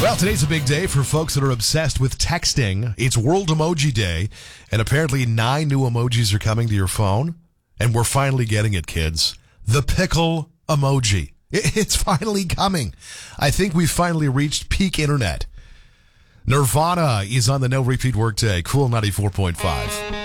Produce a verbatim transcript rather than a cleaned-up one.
Well, today's a big day for folks that are obsessed with texting. It's World Emoji Day, and apparently nine new emojis are coming to your phone. And we're finally getting it, kids. The pickle emoji. It's finally coming. I think we've finally reached peak internet. Nirvana is on the No Repeat Workday. Cool ninety-four point five.